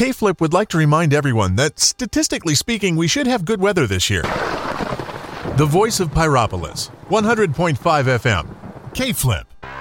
K-Flip would like to remind everyone that, statistically speaking, we should have good weather this year. The voice of Pyropolis, 100.5 FM, K-Flip.